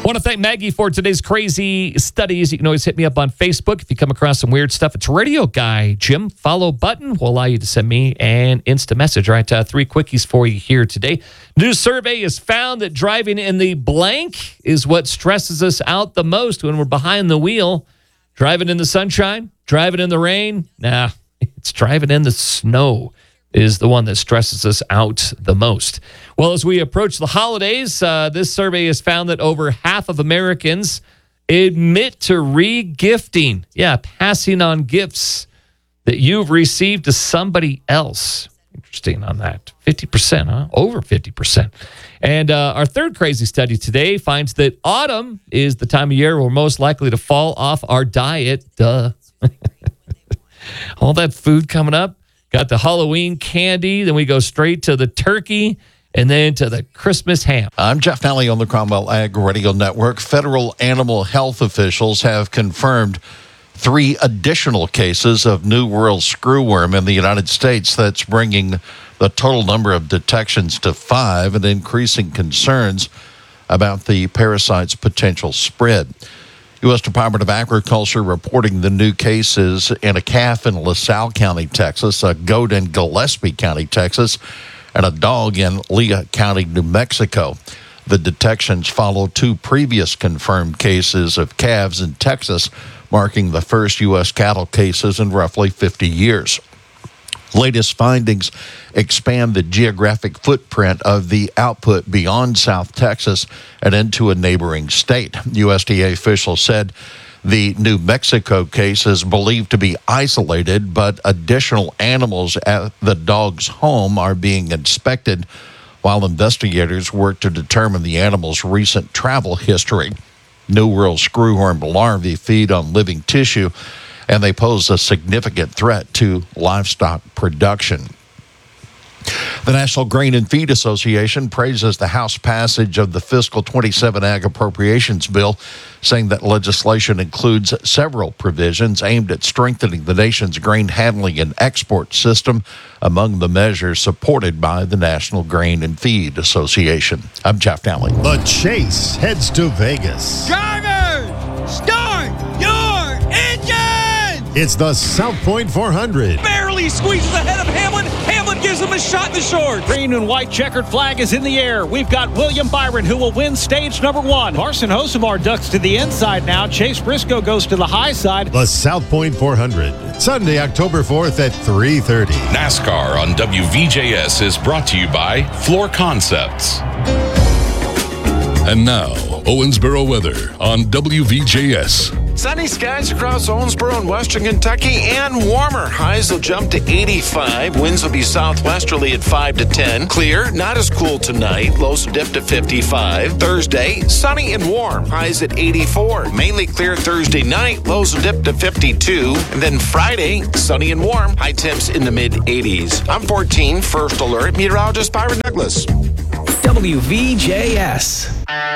Want to thank Maggie for today's crazy studies. You can always hit me up on Facebook if you come across some weird stuff. It's Radio Guy Jim. Follow button will allow you to send me an Insta message. All right, 3 quickies for you here today. New survey has found that driving in the blank is what stresses us out the most when we're behind the wheel. Driving in the sunshine, driving in the rain. Nah, it's driving in the snow is the one that stresses us out the most. Well, as we approach the holidays, this survey has found that over half of Americans admit to re-gifting. Yeah, passing on gifts that you've received to somebody else. Interesting on that. 50%, huh? Over 50%. And our third crazy study today finds that autumn is the time of year we're most likely to fall off our diet. Duh. All that food coming up. Got the Halloween candy, then we go straight to the turkey, and then to the Christmas ham. I'm Jeff Nally on the Cromwell Ag Radio Network. Federal animal health officials have confirmed 3 additional cases of New World screwworm in the United States. That's bringing the total number of detections to 5 and increasing concerns about the parasite's potential spread. U.S. Department of Agriculture reporting the new cases in a calf in LaSalle County, Texas, a goat in Gillespie County, Texas, and a dog in Lea County, New Mexico. The detections follow 2 previous confirmed cases of calves in Texas, marking the first U.S. cattle cases in roughly 50 years. Latest findings expand the geographic footprint of the output beyond South Texas and into a neighboring state. USDA officials said the New Mexico case is believed to be isolated, but additional animals at the dog's home are being inspected while investigators work to determine the animal's recent travel history. New World screwworm larvae feed on living tissue, and they pose a significant threat to livestock production. The National Grain and Feed Association praises the House passage of the fiscal 27 Ag Appropriations Bill, saying that legislation includes several provisions aimed at strengthening the nation's grain handling and export system, among the measures supported by the National Grain and Feed Association. I'm Jeff Nally. The chase heads to Vegas. Drivers, start your engine! It's the South Point 400. Barely squeezes ahead of Hamlin. Hamlin gives him a shot in the short. Green and white checkered flag is in the air. We've got William Byron, who will win stage number 1. Carson Hocevar ducks to the inside now. Chase Briscoe goes to the high side. The South Point 400, Sunday, October 4th at 3:30. NASCAR on WVJS is brought to you by Floor Concepts. And now, Owensboro weather on WVJS. Sunny skies across Owensboro and western Kentucky and warmer. Highs will jump to 85. Winds will be southwesterly at 5 to 10. Clear, not as cool tonight. Lows will dip to 55. Thursday, sunny and warm. Highs at 84. Mainly clear Thursday night. Lows will dip to 52. And then Friday, sunny and warm. High temps in the mid-80s. I'm 14, First Alert, meteorologist Byron Douglas. WVJS.